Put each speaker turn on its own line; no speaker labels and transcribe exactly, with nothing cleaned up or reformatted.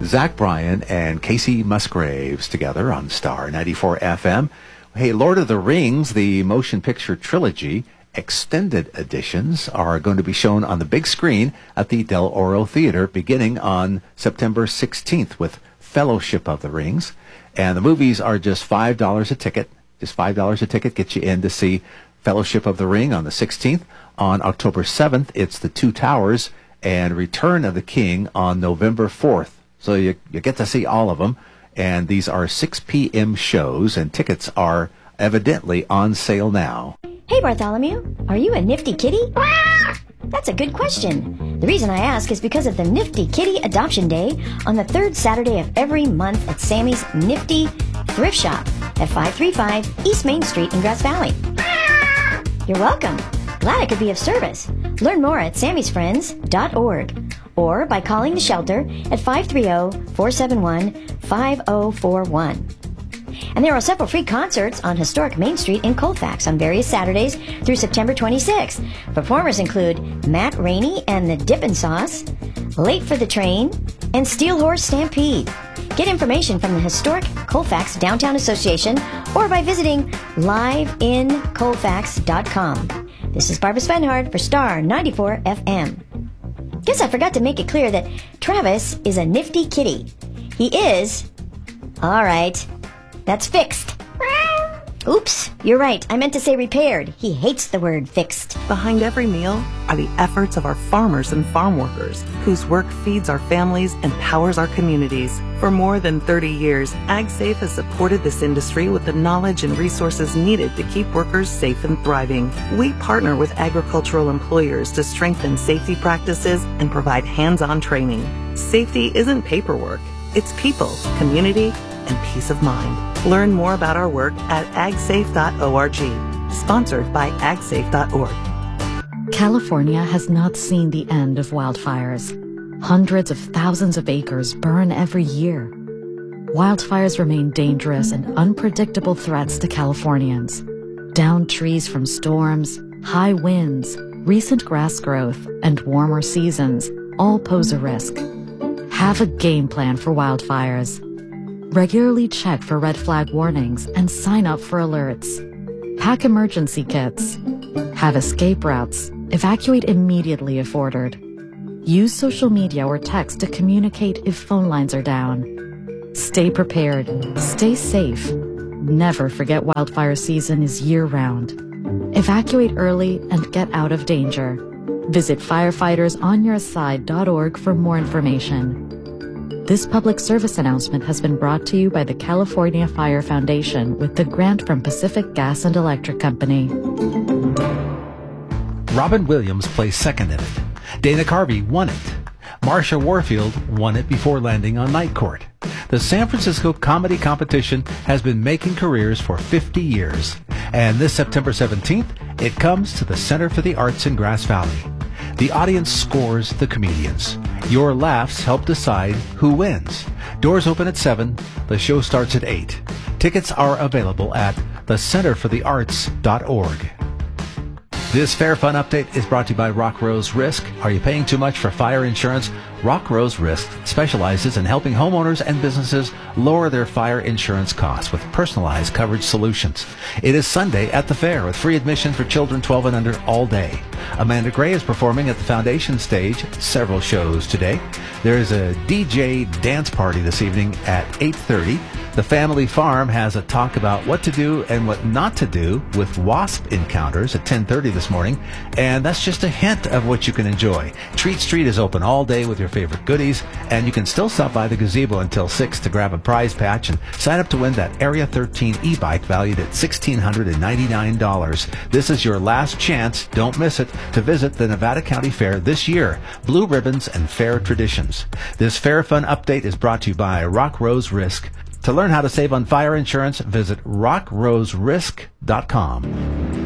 Zach Bryan and Casey Musgraves together on Star ninety-four F M. Hey, Lord of the Rings, the motion picture trilogy extended editions are going to be shown on the big screen at the Del Oro Theater beginning on September sixteenth with Fellowship of the Rings. And the movies are just five dollars a ticket. Just five dollars a ticket gets you in to see Fellowship of the Ring on the sixteenth. On October seventh, it's The Two Towers and Return of the King on November fourth. So you, you get to see all of them. And these are six p.m. shows, and tickets are evidently on sale now.
Hey, Bartholomew, are you a nifty kitty? That's a good question. The reason I ask is because of the Nifty Kitty Adoption Day on the third Saturday of every month at Sammy's Nifty Thrift Shop at five thirty-five East Main Street in Grass Valley. You're welcome. Glad I could be of service. Learn more at sammys friends dot org or by calling the shelter at five three zero, four seven one, five zero four one. And there are several free concerts on historic Main Street in Colfax on various Saturdays through September twenty-sixth. Performers include Matt Rainey and the Dippin' Sauce, Late for the Train, and Steel Horse Stampede. Get information from the historic Colfax Downtown Association or by visiting live in colfax dot com. This is Barbara Svenhard for Star ninety-four F M. Guess I forgot to make it clear that Travis is a nifty kitty. He is... All right. That's fixed. Oops, you're right. I meant to say repaired. He hates the word fixed.
Behind every meal are the efforts of our farmers and farm workers, whose work feeds our families and powers our communities. For more than thirty years, AgSafe has supported this industry with the knowledge and resources needed to keep workers safe and thriving. We partner with agricultural employers to strengthen safety practices and provide hands-on training. Safety isn't paperwork. It's people, community, and peace of mind. Learn more about our work at ag safe dot org. Sponsored by ag safe dot org.
California has not seen the end of wildfires. Hundreds of thousands of acres burn every year. Wildfires remain dangerous and unpredictable threats to Californians. Downed trees from storms, high winds, recent grass growth, and warmer seasons all pose a risk. Have a game plan for wildfires. Regularly check for red flag warnings and sign up for alerts. Pack emergency kits. Have escape routes. Evacuate immediately if ordered. Use social media or text to communicate if phone lines are down. Stay prepared. Stay safe. Never forget wildfire season is year-round. Evacuate early and get out of danger. Visit firefighters on your side dot org for more information. This public service announcement has been brought to you by the California Fire Foundation with the grant from Pacific Gas and Electric Company.
Robin Williams plays second in it. Dana Carvey won it. Marsha Warfield won it before landing on Night Court. The San Francisco comedy competition has been making careers for fifty years. And this September seventeenth, it comes to the Center for the Arts in Grass Valley. The audience scores the comedians. Your laughs help decide who wins. Doors open at seven. The show starts at eight. Tickets are available at the center for the arts dot org. This Fair Fun Update is brought to you by Rock Rose Risk. Are you paying too much for fire insurance? Rock Rose Risk specializes in helping homeowners and businesses lower their fire insurance costs with personalized coverage solutions. It is Sunday at the fair with free admission for children twelve and under all day. Amanda Gray is performing at the Foundation stage, several shows today. There is a D J dance party this evening at eight thirty. The Family Farm has a talk about what to do and what not to do with wasp encounters at ten thirty this morning, and that's just a hint of what you can enjoy. Treat Street is open all day with your favorite goodies, and you can still stop by the gazebo until six to grab a prize patch and sign up to win that Area thirteen e-bike valued at one thousand six hundred ninety-nine dollars. This is your last chance, don't miss it, to visit the Nevada County Fair this year. Blue ribbons and fair traditions. This Fair Fun Update is brought to you by Rock Rose Risk. To learn how to save on fire insurance, visit rock rose risk dot com.